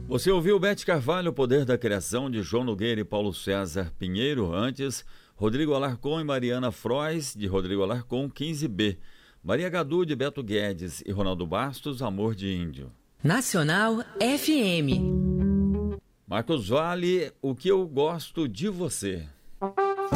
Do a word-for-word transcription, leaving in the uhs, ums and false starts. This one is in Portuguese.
Você ouviu Bete Carvalho, O Poder da Criação, de João Nogueira e Paulo César Pinheiro. Antes, Rodrigo Alarcon e Mariana Frois, de Rodrigo Alarcon, quinze B. Maria Gadu, de Beto Guedes e Ronaldo Bastos, Amor de Índio. Nacional F M. Marcos Vale, O Que Eu Gosto de Você.